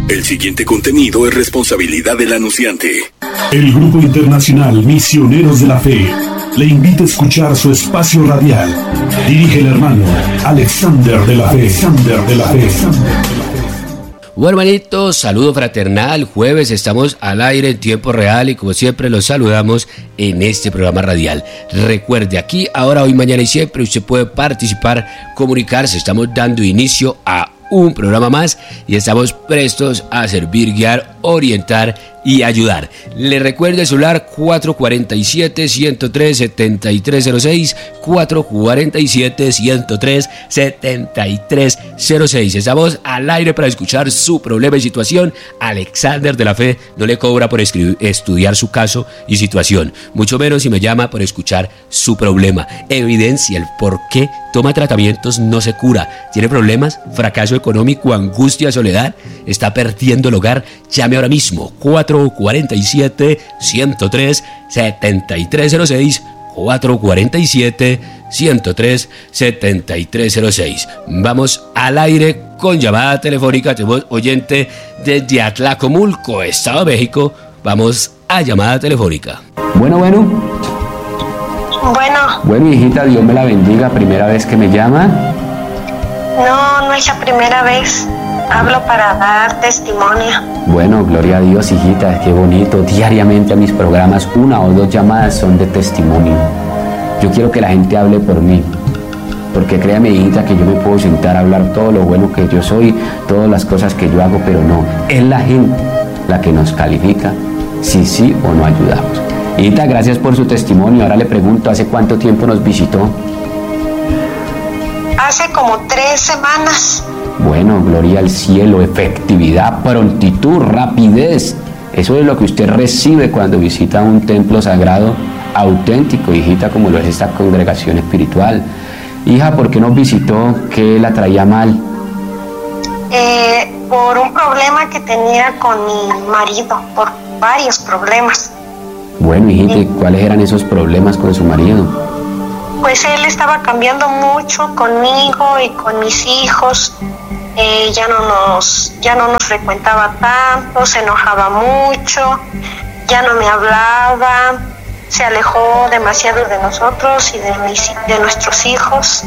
El siguiente contenido es responsabilidad del anunciante. El Grupo Internacional Misioneros de la Fe le invita a escuchar su espacio radial. Dirige el hermano Alexander de la Fe. Bueno, hermanitos, saludo fraternal. Jueves estamos al aire en tiempo real y como siempre los saludamos en este programa radial. Recuerde, aquí, ahora, hoy, mañana y siempre usted puede participar, comunicarse. Estamos dando inicio a un programa más y estamos prestos a servir, guiar, orientar y ayudar. Le recuerdo el celular 447-103-7306, 447-103-7306. Estamos al aire para escuchar su problema y situación. Alexander de la Fe no le cobra por estudiar su caso y situación, mucho menos si me llama por escuchar su problema. Evidencia el por qué toma tratamientos, no se cura, tiene problemas, fracaso económico, angustia, soledad, está perdiendo el hogar. Llame ahora mismo, 447-103-7306, 447-103-7306. Vamos al aire con llamada telefónica. Tenemos oyente desde Atlacomulco, Estado de México. Vamos a llamada telefónica. Bueno, hijita, Dios me la bendiga. ¿Primera vez que me llama? No es la primera vez. Hablo para dar testimonio. Bueno, gloria a Dios, hijita, qué bonito. Diariamente a mis programas, 1 o 2 llamadas son de testimonio. Yo quiero que la gente hable por mí. Porque créame, hijita, que yo me puedo sentar a hablar todo lo bueno que yo soy, todas las cosas que yo hago, pero no. Es la gente la que nos califica si sí o no ayudamos. Hijita, gracias por su testimonio. Ahora le pregunto, ¿hace cuánto tiempo nos visitó? Hace como 3 semanas. Bueno, gloria al cielo, efectividad, prontitud, rapidez. Eso es lo que usted recibe cuando visita un templo sagrado auténtico, hijita, como lo es esta congregación espiritual. Hija, ¿por qué nos visitó? ¿Qué la traía mal? Por un problema que tenía con mi marido, por varios problemas. Bueno, hijita, ¿cuáles eran esos problemas con su marido? Pues él estaba cambiando mucho conmigo y con mis hijos. Ya no nos frecuentaba tanto, se enojaba mucho, ya no me hablaba, se alejó demasiado de nosotros y de nuestros hijos.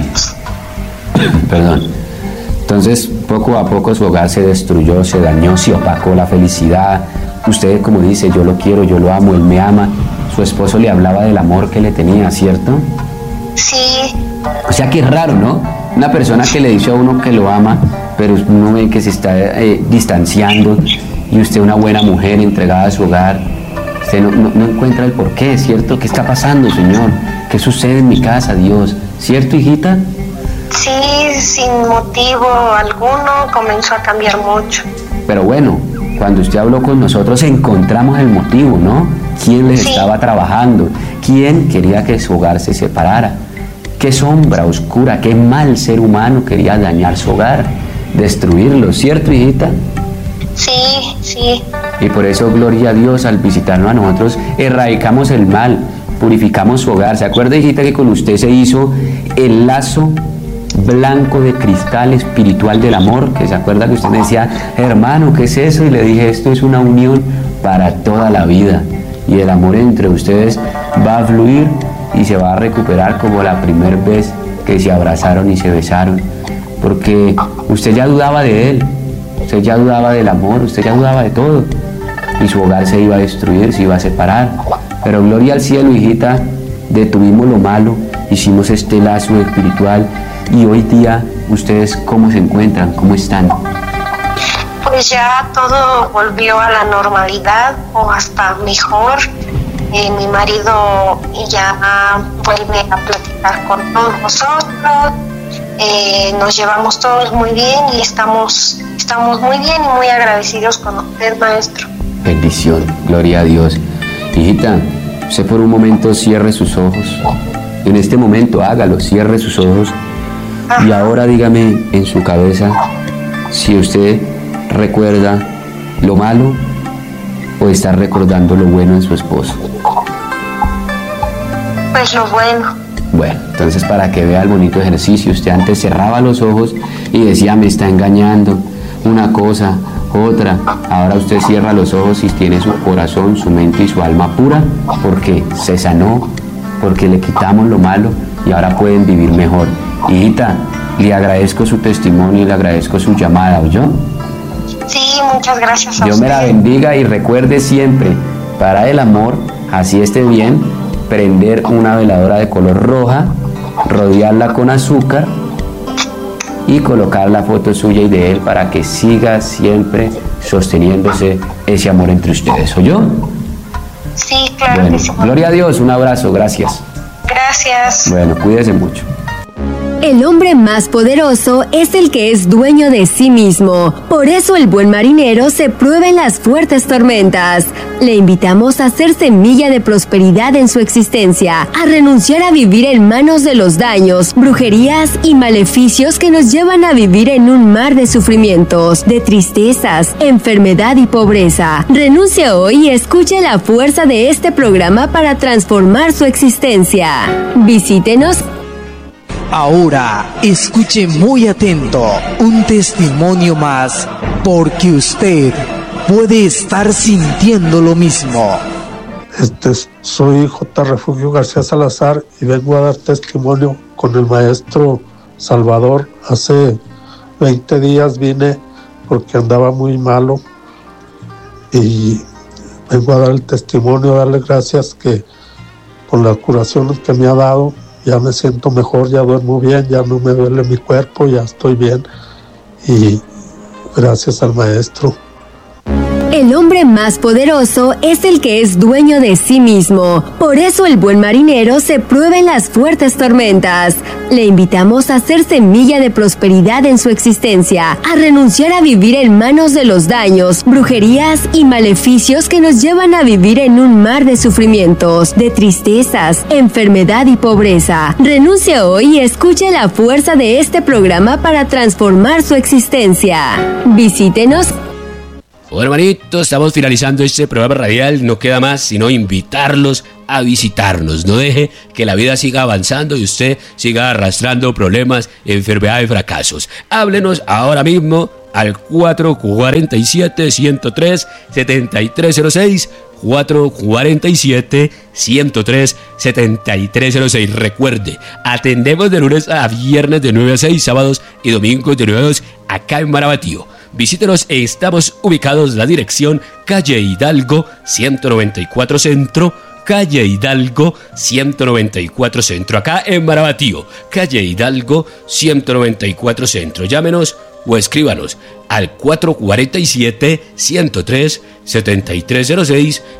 Perdón. Entonces, poco a poco su hogar se destruyó, se dañó, se opacó la felicidad. Usted, como dice, yo lo quiero, yo lo amo, él me ama. Su esposo le hablaba del amor que le tenía, ¿cierto? Sí. O sea que es raro, ¿no? Una persona que le dice a uno que lo ama, pero uno ve que se está distanciando, y usted, una buena mujer entregada a su hogar, usted no encuentra el porqué, ¿cierto? ¿Qué está pasando, Señor? ¿Qué sucede en mi casa, Dios? ¿Cierto, hijita? Sí, sin motivo alguno comenzó a cambiar mucho. Pero bueno, cuando usted habló con nosotros encontramos el motivo, ¿no? ¿Quién les estaba trabajando? ¿Quién quería que su hogar se separara? ¿Qué sombra oscura, qué mal ser humano quería dañar su hogar, destruirlo? ¿Cierto, hijita? Sí. Y por eso, gloria a Dios, al visitarnos a nosotros, erradicamos el mal, purificamos su hogar. ¿Se acuerda, hijita, que con usted se hizo el lazo blanco de cristal espiritual del amor? Que se acuerda que usted me decía, hermano, ¿qué es eso? Y le dije, esto es una unión para toda la vida. Y el amor entre ustedes va a fluir y se va a recuperar como la primera vez que se abrazaron y se besaron. Porque usted ya dudaba de él, usted ya dudaba del amor, usted ya dudaba de todo. Y su hogar se iba a destruir, se iba a separar. Pero gloria al cielo, hijita, detuvimos lo malo, hicimos este lazo espiritual. Y hoy día, ¿ustedes cómo se encuentran? ¿Cómo están? Pues ya todo volvió a la normalidad o hasta mejor. Mi marido ya vuelve a platicar con todos nosotros. Nos llevamos todos muy bien y estamos muy bien y muy agradecidos con usted, maestro. Bendición, gloria a Dios. Hijita, usted por un momento cierre sus ojos. En este momento hágalo, cierre sus ojos. Y ahora dígame en su cabeza si usted recuerda lo malo o está recordando lo bueno en su esposo. Pues lo bueno. Bueno, entonces para que vea el bonito ejercicio, usted antes cerraba los ojos y decía, me está engañando, una cosa, Otra, ahora usted cierra los ojos y tiene su corazón, su mente y su alma pura, porque se sanó, porque le quitamos lo malo y ahora pueden vivir mejor. Hijita, le agradezco su testimonio y le agradezco su llamada, ¿oyó? Sí, muchas gracias a Dios usted. me la bendiga y recuerde siempre, para el amor, así esté bien, prender una veladora de color roja, rodearla con azúcar y colocar la foto suya y de él para que siga siempre sosteniéndose ese amor entre ustedes, ¿oyó? Sí, claro Bueno, que sí. gloria a Dios, un abrazo, gracias. Gracias. Bueno, cuídese mucho. El hombre más poderoso es el que es dueño de sí mismo. Por eso el buen marinero se prueba en las fuertes tormentas. Le invitamos a ser semilla de prosperidad en su existencia, a renunciar a vivir en manos de los daños, brujerías y maleficios que nos llevan a vivir en un mar de sufrimientos, de tristezas, enfermedad y pobreza. Renuncia hoy y escuche la fuerza de este programa para transformar su existencia. Visítenos. Ahora, escuche muy atento un testimonio más, porque usted puede estar sintiendo lo mismo. Soy J. Refugio García Salazar y vengo a dar testimonio con el maestro Salvador. Hace 20 días vine porque andaba muy malo y vengo a dar el testimonio, a darle gracias que por las curaciones que me ha dado. Ya me siento mejor, ya duermo bien, ya no me duele mi cuerpo, ya estoy bien y gracias al maestro. El hombre más poderoso es el que es dueño de sí mismo. Por eso el buen marinero se prueba en las fuertes tormentas. Le invitamos a ser semilla de prosperidad en su existencia, a renunciar a vivir en manos de los daños, brujerías y maleficios que nos llevan a vivir en un mar de sufrimientos, de tristezas, enfermedad y pobreza. Renuncia hoy y escuche la fuerza de este programa para transformar su existencia. Visítenos. Bueno, hermanitos, estamos finalizando este programa radial. No queda más sino invitarlos a visitarnos. No deje que la vida siga avanzando y usted siga arrastrando problemas, enfermedades, fracasos. Háblenos ahora mismo al 447-103-7306. 447-103-7306. Recuerde, atendemos de lunes a viernes de 9 a 6, sábados y domingos de 9 a 2 acá en Marabatío. Visítenos, estamos ubicados en la dirección calle Hidalgo 194 Centro, calle Hidalgo 194 Centro, acá en Marabatío, calle Hidalgo 194 Centro. Llámenos o escríbanos al 447-103-7306,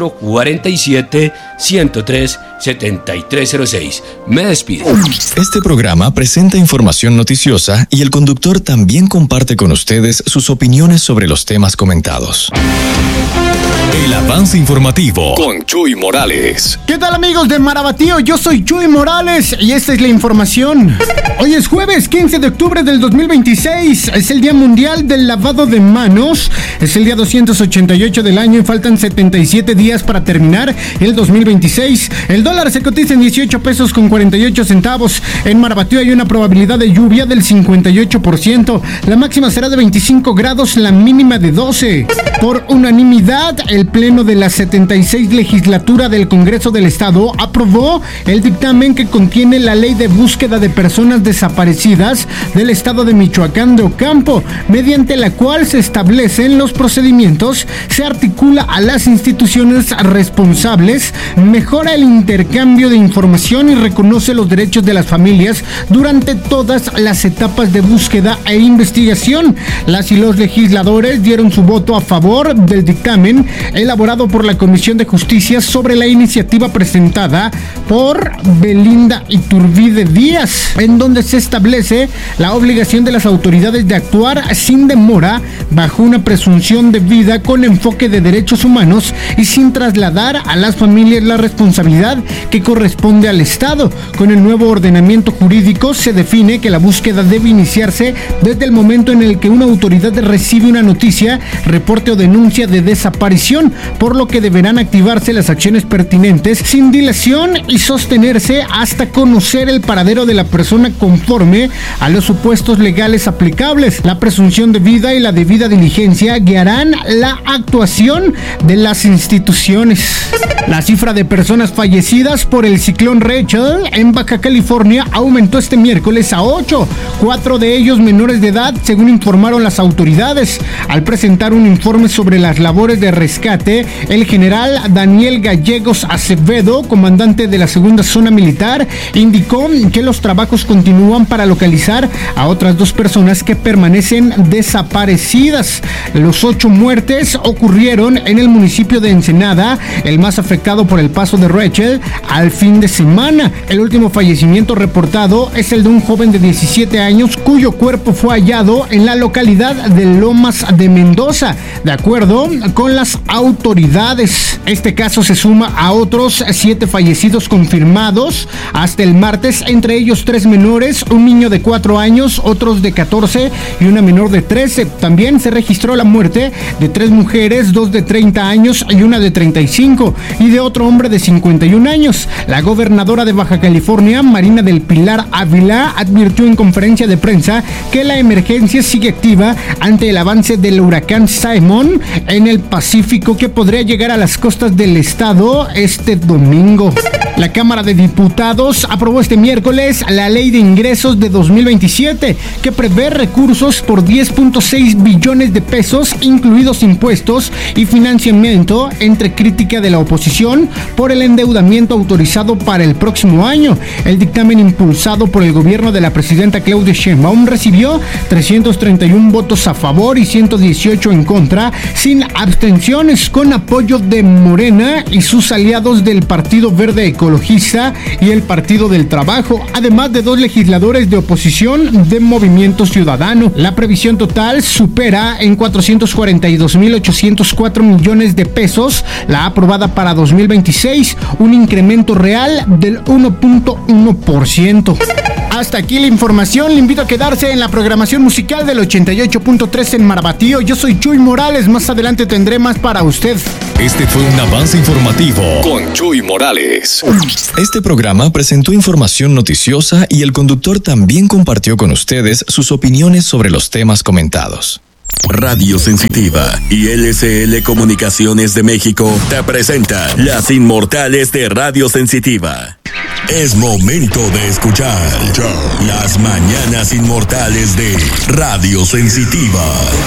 447-103-7306. Me despido. Este programa presenta información noticiosa y el conductor también comparte con ustedes sus opiniones sobre los temas comentados. El avance informativo con Chuy Morales. ¿Qué tal, amigos de Marabatío? Yo soy Chuy Morales y esta es la información. Hoy es jueves 15 de octubre del 2026. Es el Día Mundial del Lavado de Manos. Es el día 288 del año y faltan 77 días para terminar el 2026. El dólar se cotiza en 18 pesos con 48 centavos. En Marabatío hay una probabilidad de lluvia del 58%. La máxima será de 25 grados, la mínima de 12. Por unanimidad, el Pleno de la 76 Legislatura del Congreso del Estado aprobó el dictamen que contiene la Ley de Búsqueda de Personas Desaparecidas del Estado de Michoacán de Ocampo, mediante la cual se establecen los procedimientos, se articula a las instituciones responsables, mejora el intercambio de información y reconoce los derechos de las familias durante todas las etapas de búsqueda e investigación. Las y los legisladores dieron su voto a favor del dictamen elaborado por la Comisión de Justicia sobre la iniciativa presentada por Belinda Iturbide Díaz, en donde se establece la obligación de las autoridades de actuar sin demora bajo una presunción debida con enfoque de derechos humanos y sin trasladar a las familias la responsabilidad que corresponde al Estado. Con el nuevo ordenamiento jurídico se define que la búsqueda debe iniciarse desde el momento en el que una autoridad recibe una noticia, reporte o denuncia de desaparición, por lo que deberán activarse las acciones pertinentes sin dilación y sostenerse hasta conocer el paradero de la persona conforme a los supuestos legales aplicables. La presunción de vida y la debida diligencia guiarán la actuación de las instituciones. La cifra de personas fallecidas por el ciclón Rachel en Baja California aumentó este miércoles a 8, 4 de ellos menores de edad, según informaron las autoridades. Al presentar un informe sobre las labores de rescate, el general Daniel Gallegos Acevedo, comandante de la segunda zona militar, indicó que los trabajos continúan para localizar a otras 2 personas que permanecen desaparecidas. Los 8 muertes ocurrieron en el municipio de Ensenada, el más afectado por el paso de Rachel al fin de semana. El último fallecimiento reportado es el de un joven de 17 años cuyo cuerpo fue hallado en la localidad de Lomas de Mendoza, de acuerdo con las autoridades. Este caso se suma a otros 7 fallecidos confirmados hasta el martes, entre ellos 3 menores, un niño de 4 años, otros de 14 y una menor de 13. También se registró la muerte de 3 mujeres, 2 de 30 años y una de 35, y de otro hombre de 51 años. La gobernadora de Baja California, Marina del Pilar Ávila, advirtió en conferencia de prensa que la emergencia sigue activa ante el avance del huracán Simon en el Pacífico, que podría llegar a las costas del estado este domingo. La Cámara de Diputados aprobó este miércoles la Ley de Ingresos de 2027, que prevé recursos por 10.6 billones de pesos, incluidos impuestos y financiamiento, entre crítica de la oposición por el endeudamiento autorizado para el próximo año. El dictamen, impulsado por el gobierno de la presidenta Claudia Sheinbaum, recibió 331 votos a favor y 118 en contra, sin abstenciones, con apoyo de Morena y sus aliados del Partido Verde Ecologista y el Partido del Trabajo, además de 2 legisladores de oposición de Movimiento Ciudadano. La previsión total supera en 442.804 millones de pesos la aprobada para 2026, un incremento real del 1.1%. Hasta aquí la información. Le invito a quedarse en la programación musical del 88.3 en Marabatío. Yo soy Chuy Morales. Más adelante tendré más para usted. Este fue un avance informativo con Chuy Morales. Este programa presentó información noticiosa y el conductor también compartió con ustedes sus opiniones sobre los temas comentados. Radio Sensitiva y LCL Comunicaciones de México te presenta Las Inmortales de Radio Sensitiva. Es momento de escuchar Las Mañanas Inmortales de Radio Sensitiva.